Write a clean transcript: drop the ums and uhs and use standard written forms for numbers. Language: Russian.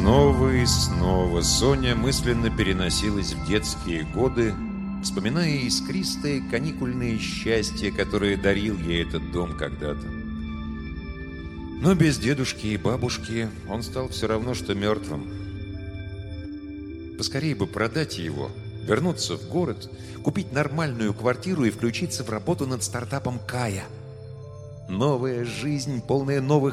Снова и снова Соня мысленно переносилась в детские годы, вспоминая искристое каникульное счастье, которое дарил ей этот дом когда-то. Но без дедушки и бабушки он стал все равно, что мертвым. Поскорее бы продать его, вернуться в город, купить нормальную квартиру и включиться в работу над стартапом Кая. Новая жизнь, полная новых